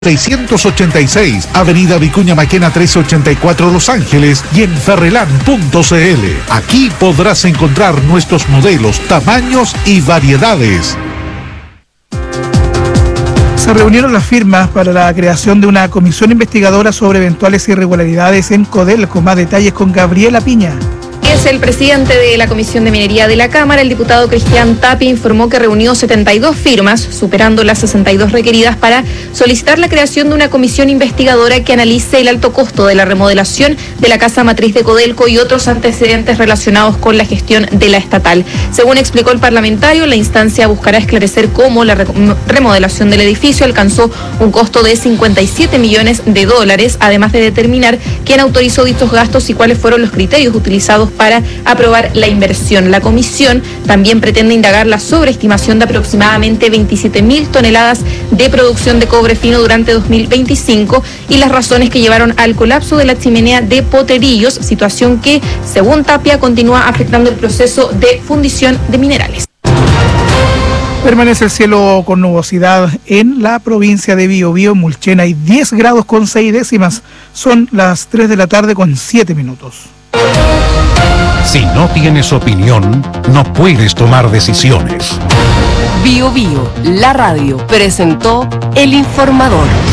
686, Avenida Vicuña Maquena 1384, Los Ángeles, y en ferrelan.cl. Aquí podrás encontrar nuestros modelos, tamaños y variedades. Se reunieron las firmas para la creación de una comisión investigadora sobre eventuales irregularidades en Codelco. Más detalles con Gabriela Piña. Es el presidente de la Comisión de Minería de la Cámara, el diputado Cristian Tapia, informó que reunió 72 firmas, superando las 62 requeridas para solicitar la creación de una comisión investigadora que analice el alto costo de la remodelación de la casa matriz de Codelco y otros antecedentes relacionados con la gestión de la estatal. Según explicó el parlamentario, la instancia buscará esclarecer cómo la remodelación del edificio alcanzó un costo de $57 millones, además de determinar quién autorizó dichos gastos y cuáles fueron los criterios utilizados para aprobar la inversión. La comisión también pretende indagar la sobreestimación de aproximadamente 27.000 toneladas de producción de cobre fino durante 2025 y las razones que llevaron al colapso de la chimenea de Potrerillos, situación que, según Tapia, continúa afectando el proceso de fundición de minerales. Permanece el cielo con nubosidad en la provincia de Biobío, Mulchen. Hay 10 grados con 6 décimas. Son las 3 de la tarde con 7 minutos. Si no tienes opinión, no puedes tomar decisiones. Bio Bio, la radio, presentó El Informador.